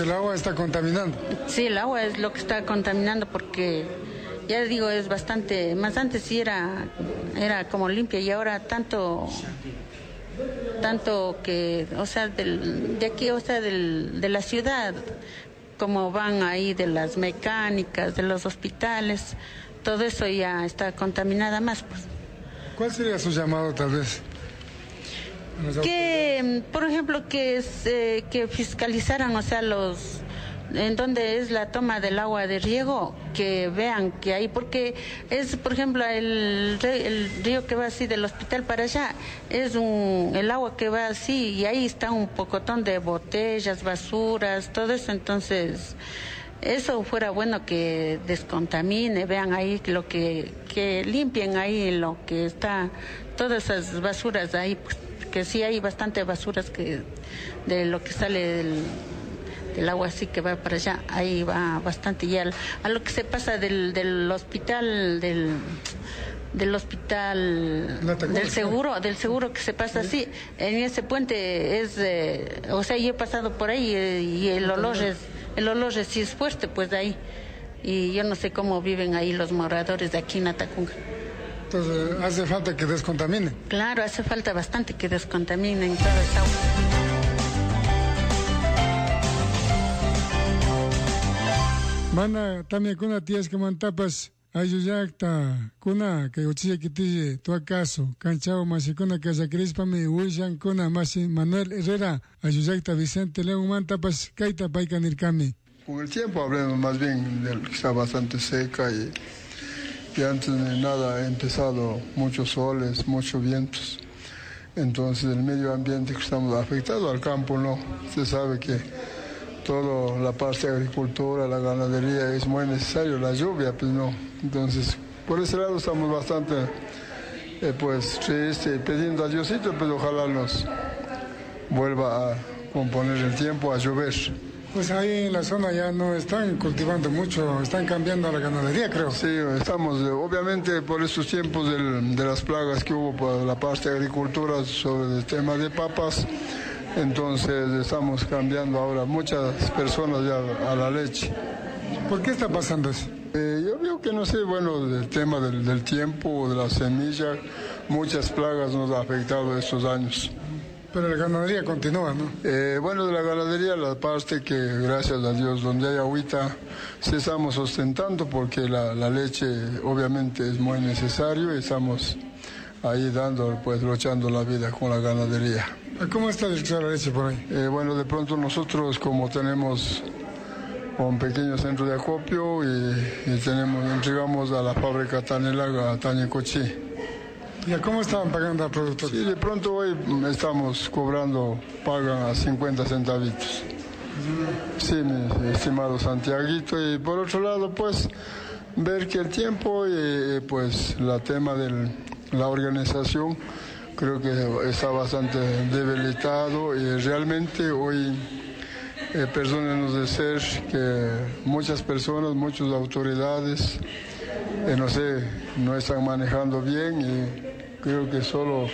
el agua está contaminando. Sí, el agua es lo que está contaminando porque, ya digo, es bastante, más antes sí era como limpia y ahora tanto que, o sea, de aquí, o sea, de la ciudad, como van ahí de las mecánicas, de los hospitales, todo eso ya está contaminada más, pues. ¿Cuál sería su llamado, tal vez? Que, por ejemplo, que fiscalizaran, o sea, en donde es la toma del agua de riego, que vean que hay, porque es, por ejemplo, el río que va así del hospital para allá, es el agua que va así, y ahí está un pocotón de botellas, basuras, todo eso, entonces eso fuera bueno que descontamine, vean ahí que limpien ahí lo que está, todas esas basuras ahí, pues, que sí hay bastante basuras de lo que sale del agua así que va para allá, ahí va bastante, y a lo que se pasa del hospital, del hospital del seguro que se pasa así, en ese puente es, o sea, yo he pasado por ahí y el olor es sí es fuerte, pues de ahí, y yo no sé cómo viven ahí los moradores de aquí en Atacunga. Entonces, hace falta que descontamine. Claro, hace falta bastante que descontaminen toda esa agua. Mana, también kuna tías que mantapas, ayuyacta, kuna, que uchilla que tille, tu acaso, canchao, masicuna, que sacrispa me huyan, kuna, masi, Manuel Herrera, ayuyacta, Vicente León, mantapas, kaita, paikanirkami. Con el tiempo hablemos más bien de que está bastante seca y antes de nada ha empezado muchos soles, muchos vientos. Entonces el medio ambiente que estamos afectados, al campo no. Se sabe que toda la parte de agricultura, la ganadería es muy necesario, la lluvia pues no. Entonces por ese lado estamos bastante pues tristes, pidiendo a Diosito, pues ojalá nos vuelva a componer el tiempo, a llover. Pues ahí en la zona ya no están cultivando mucho, están cambiando a la ganadería, creo. Sí, estamos, obviamente por estos tiempos de las plagas que hubo por la parte de agricultura sobre el tema de papas, entonces estamos cambiando ahora muchas personas ya a la leche. ¿Por qué está pasando eso? Yo veo que no sé, bueno, del tema del tiempo, de la semilla, muchas plagas nos ha afectado estos años. Pero la ganadería continúa, ¿no? Bueno, de la ganadería, la parte que, gracias a Dios, donde hay agüita, se estamos sustentando porque la leche obviamente es muy necesario y estamos ahí dando, pues, luchando la vida con la ganadería. ¿Cómo está el litro de la leche por ahí? Bueno, de pronto nosotros, como tenemos un pequeño centro de acopio y entregamos a la fábrica Tanelaga, Tañecochi. ¿Y a cómo estaban pagando al productor? Sí, de pronto hoy estamos pagan a 50 centavitos. Sí, mi estimado Santiaguito. Y por otro lado, pues, ver que el tiempo y pues el tema de la organización creo que está bastante debilitado y realmente hoy, perdónenos de ser que muchas personas, muchas autoridades, no sé, no están manejando bien y creo que solo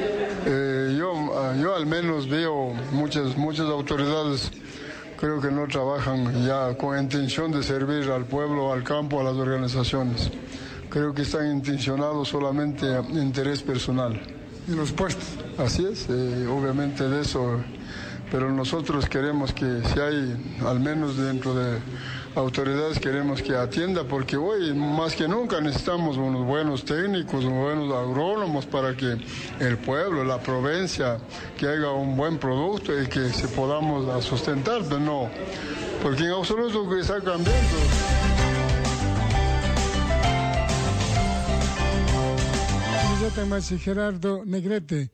yo al menos veo muchas autoridades, creo que no trabajan ya con intención de servir al pueblo, al campo, a las organizaciones. Creo que están intencionados solamente a interés personal. ¿Y los puestos? Así es, obviamente de eso, pero nosotros queremos que si hay, al menos dentro de autoridades, queremos que atienda, porque hoy más que nunca necesitamos unos buenos técnicos, unos buenos agrónomos para que el pueblo, la provincia, que haga un buen producto y que se podamos sustentar, pero no, porque en absoluto que está cambiando. Gerardo Negrete.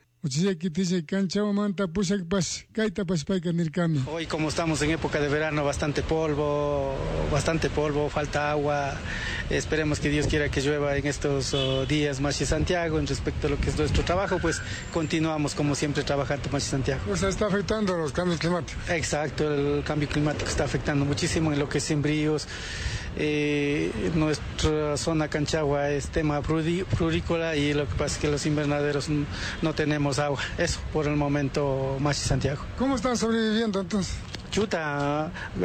Hoy, como estamos en época de verano, bastante polvo, falta agua. Esperemos que Dios quiera que llueva en estos días, Machi Santiago. En respecto a lo que es nuestro trabajo, pues continuamos como siempre trabajando, Machi Santiago. O sea, está afectando los cambios climáticos. Exacto, el cambio climático está afectando muchísimo en lo que es sembríos. Nuestra zona Canchagua es tema frurícola y lo que pasa es que los invernaderos no tenemos agua. Eso por el momento, Machi Santiago. ¿Cómo están sobreviviendo entonces? Chuta,